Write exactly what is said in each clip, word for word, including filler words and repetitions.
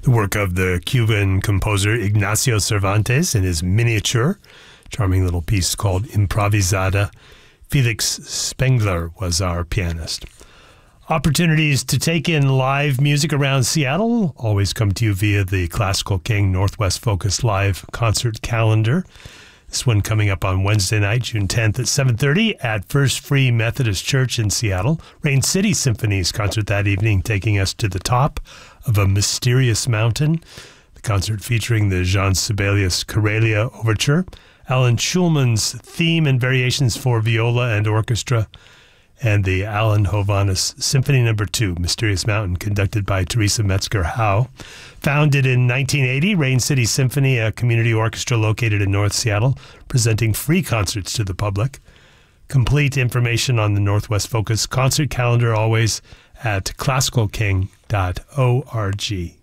The work of the Cuban composer Ignacio Cervantes in his miniature, charming little piece called Improvisada. Felix Spengler was our pianist. Opportunities to take in live music around Seattle always come to you via the Classical King Northwest Focus live concert calendar. This one coming up on Wednesday night, June tenth at seven thirty at First Free Methodist Church in Seattle. Rain City Symphony's concert that evening, taking us to the top of a mysterious mountain. The concert featuring the Jean Sibelius Karelia Overture, Alan Schulman's theme and variations for viola and orchestra, and the Alan Hovhaness Symphony Number Two, Mysterious Mountain, conducted by Teresa Metzger-Howe. Founded in nineteen eighty, Rain City Symphony, a community orchestra located in North Seattle, presenting free concerts to the public. Complete information on the Northwest Focus concert calendar always at classical king dot org.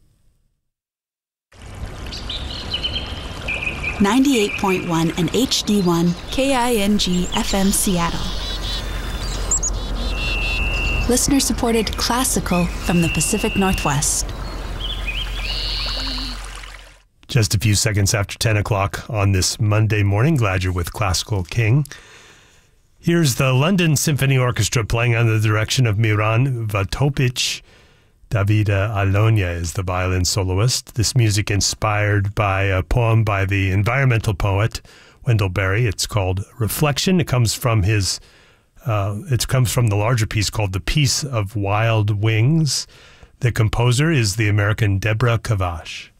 ninety-eight point one and H D one K I N G F M Seattle. Listener-supported classical from the Pacific Northwest. Just a few seconds after ten o'clock on this Monday morning. Glad you're with Classical King. Here's the London Symphony Orchestra playing under the direction of Miran Vatopic. Davida Alonia is the violin soloist. This music inspired by a poem by the environmental poet Wendell Berry. It's called Reflection. It comes from his uh, it comes from the larger piece called The Piece of Wild Wings. The composer is the American Deborah Kavash.